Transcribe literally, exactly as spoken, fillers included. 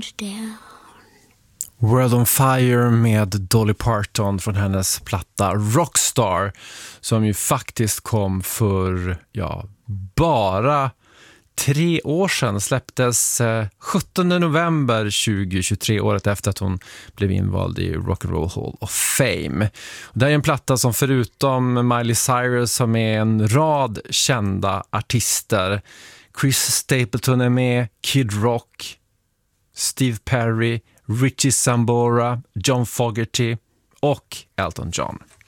change down. World on Fire med Dolly Parton från hennes platta Rockstar, som ju faktiskt kom för ja, bara tre år sedan. Släpptes eh, sjuttonde november tjugohundratjugotre, året efter att hon blev invald i Rock and Roll Hall of Fame. Det är en platta som förutom Miley Cyrus har med en rad kända artister. Chris Stapleton är med, Kid Rock, Steve Perry, Richie Sambora, John Fogerty och Elton John.